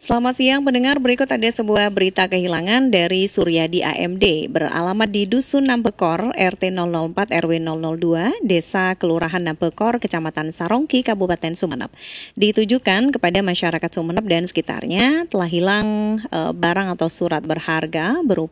Selamat siang pendengar, berikut ada sebuah berita kehilangan dari Suryadi AMD beralamat di Dusun Nampekor, RT 004 RW 002, Desa Kelurahan Nampekor, Kecamatan Sarongki, Kabupaten Sumeneb. Ditujukan kepada masyarakat Sumeneb dan sekitarnya telah hilang barang atau surat berharga berupa